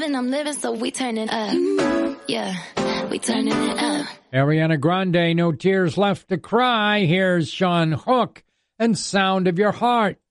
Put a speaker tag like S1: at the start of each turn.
S1: and I'm living, so we turning up. Yeah, we turning it up.
S2: Ariana Grande, No Tears Left to Cry. Here's Sean Hook and Sound of Your Heart.